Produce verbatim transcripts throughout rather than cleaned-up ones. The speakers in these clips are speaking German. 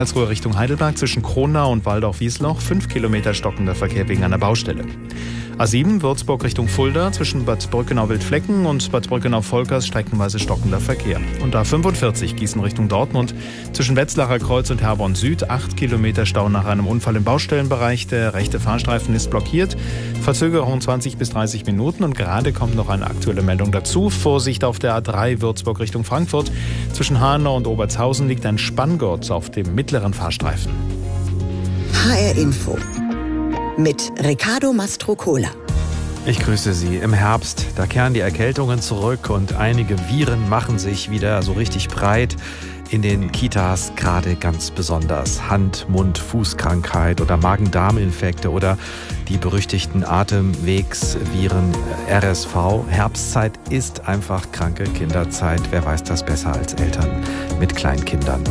Karlsruhe Richtung Heidelberg zwischen Kronau und Waldorf-Wiesloch fünf Kilometer stockender Verkehr wegen einer Baustelle. A sieben Würzburg Richtung Fulda zwischen Bad Brückenau-Wildflecken und Bad Brückenau-Volkers streckenweise stockender Verkehr. Und A fünfundvierzig Gießen Richtung Dortmund zwischen Wetzlacher Kreuz und Herborn Süd acht Kilometer Stau nach einem Unfall im Baustellenbereich. Der rechte Fahrstreifen ist blockiert. Verzögerung zwanzig bis dreißig Minuten und gerade kommt noch eine aktuelle Meldung dazu. Vorsicht auf der A drei Würzburg Richtung Frankfurt. Zwischen Hanau und Obertshausen liegt ein Spanngurt auf dem mittleren Fahrstreifen. H R Info mit Riccardo Mastrocola. Ich grüße Sie. Im Herbst, da kehren die Erkältungen zurück und einige Viren machen sich wieder so richtig breit. In den Kitas gerade ganz besonders. Hand-, Mund-, Fußkrankheit oder Magen-Darm-Infekte oder die berüchtigten Atemwegsviren R S V. Herbstzeit ist einfach kranke Kinderzeit. Wer weiß das besser als Eltern mit Kleinkindern?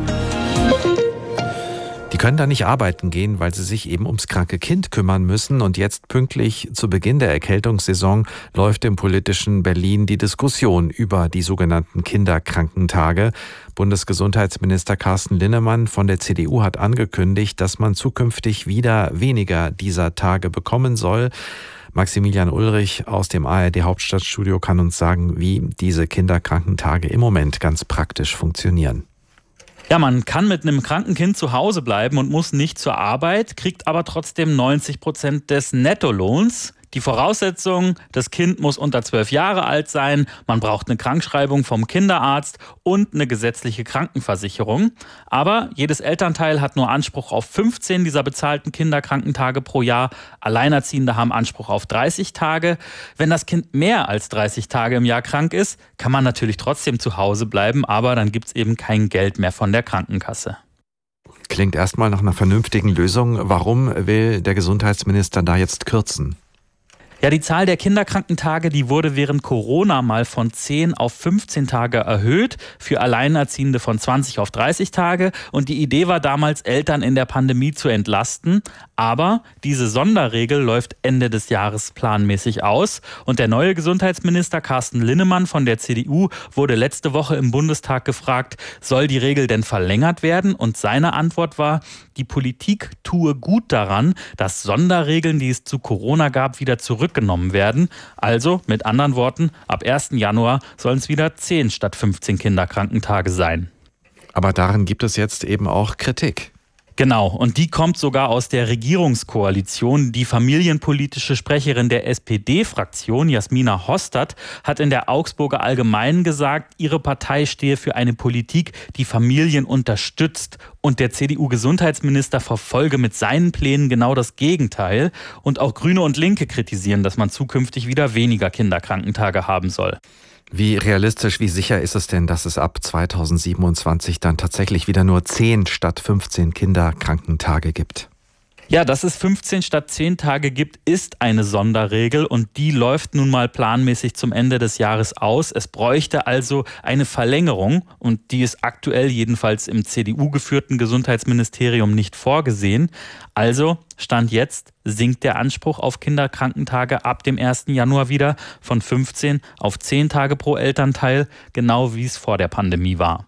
Die können da nicht arbeiten gehen, weil sie sich eben ums kranke Kind kümmern müssen. Und jetzt pünktlich zu Beginn der Erkältungssaison läuft im politischen Berlin die Diskussion über die sogenannten Kinderkrankentage. Bundesgesundheitsminister Carsten Linnemann von der C D U hat angekündigt, dass man zukünftig wieder weniger dieser Tage bekommen soll. Maximilian Ulrich aus dem A R D Hauptstadtstudio kann uns sagen, wie diese Kinderkrankentage im Moment ganz praktisch funktionieren. Ja, man kann mit einem kranken Kind zu Hause bleiben und muss nicht zur Arbeit, kriegt aber trotzdem neunzig Prozent des Nettolohns. Die Voraussetzung, das Kind muss unter zwölf Jahre alt sein, man braucht eine Krankschreibung vom Kinderarzt und eine gesetzliche Krankenversicherung. Aber jedes Elternteil hat nur Anspruch auf fünfzehn dieser bezahlten Kinderkrankentage pro Jahr. Alleinerziehende haben Anspruch auf dreißig Tage. Wenn das Kind mehr als dreißig Tage im Jahr krank ist, kann man natürlich trotzdem zu Hause bleiben, aber dann gibt es eben kein Geld mehr von der Krankenkasse. Klingt erstmal nach einer vernünftigen Lösung. Warum will der Gesundheitsminister da jetzt kürzen? Ja, die Zahl der Kinderkrankentage, die wurde während Corona mal von zehn auf fünfzehn Tage erhöht, für Alleinerziehende von zwanzig auf dreißig Tage. Und die Idee war damals, Eltern in der Pandemie zu entlasten. Aber diese Sonderregel läuft Ende des Jahres planmäßig aus. Und der neue Gesundheitsminister Carsten Linnemann von der C D U wurde letzte Woche im Bundestag gefragt, soll die Regel denn verlängert werden? Und seine Antwort war, die Politik tue gut daran, dass Sonderregeln, die es zu Corona gab, wieder zurückgenommen werden. Also, mit anderen Worten, ab ersten Januar sollen es wieder zehn statt fünfzehn Kinderkrankentage sein. Aber daran gibt es jetzt eben auch Kritik. Genau, und die kommt sogar aus der Regierungskoalition. Die familienpolitische Sprecherin der S P D-Fraktion, Jasmina Hostert, hat in der Augsburger Allgemeinen gesagt, ihre Partei stehe für eine Politik, die Familien unterstützt. Und der C D U-Gesundheitsminister verfolge mit seinen Plänen genau das Gegenteil. Und auch Grüne und Linke kritisieren, dass man zukünftig wieder weniger Kinderkrankentage haben soll. Wie realistisch, wie sicher ist es denn, dass es ab zweitausendsiebenundzwanzig dann tatsächlich wieder nur zehn statt fünfzehn Kinderkrankentage gibt? Ja, dass es fünfzehn statt zehn Tage gibt, ist eine Sonderregel und die läuft nun mal planmäßig zum Ende des Jahres aus. Es bräuchte also eine Verlängerung und die ist aktuell jedenfalls im C D U-geführten Gesundheitsministerium nicht vorgesehen. Also, Stand jetzt, sinkt der Anspruch auf Kinderkrankentage ab dem ersten Januar wieder von fünfzehn auf zehn Tage pro Elternteil, genau wie es vor der Pandemie war.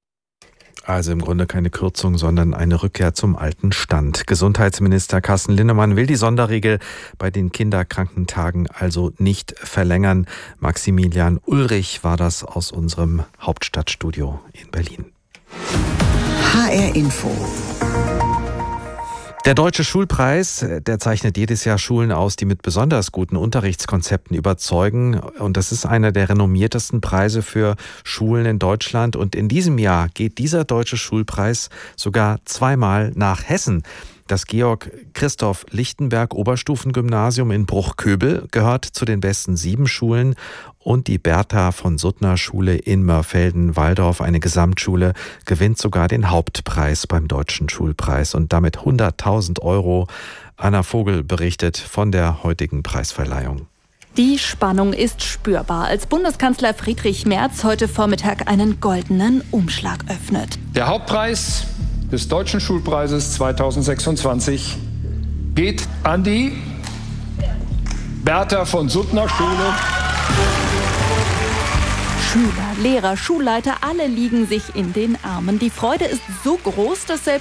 Also im Grunde keine Kürzung, sondern eine Rückkehr zum alten Stand. Gesundheitsminister Carsten Linnemann will die Sonderregel bei den Kinderkrankentagen also nicht verlängern. Maximilian Ulrich war das aus unserem Hauptstadtstudio in Berlin. H R Info. Der Deutsche Schulpreis, der zeichnet jedes Jahr Schulen aus, die mit besonders guten Unterrichtskonzepten überzeugen. Und das ist einer der renommiertesten Preise für Schulen in Deutschland. Und in diesem Jahr geht dieser Deutsche Schulpreis sogar zweimal nach Hessen. Das Georg-Christoph-Lichtenberg-Oberstufengymnasium in Bruchköbel gehört zu den besten sieben Schulen und die Bertha-von-Suttner-Schule in Mörfelden-Walldorf, eine Gesamtschule, gewinnt sogar den Hauptpreis beim Deutschen Schulpreis und damit hunderttausend Euro. Anna Vogel berichtet von der heutigen Preisverleihung. Die Spannung ist spürbar, als Bundeskanzler Friedrich Merz heute Vormittag einen goldenen Umschlag öffnet. Der Hauptpreis des Deutschen Schulpreises zweitausendsechsundzwanzig geht an die Bertha von Suttner Schule. Schüler Lehrer, Schulleiter, alle liegen sich in den Armen. Die Freude ist so groß, dass selbst